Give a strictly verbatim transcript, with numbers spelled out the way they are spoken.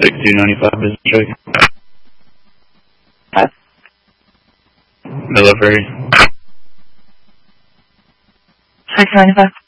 sixty-two ninety-five business check. What? Delivery. six ninety-five.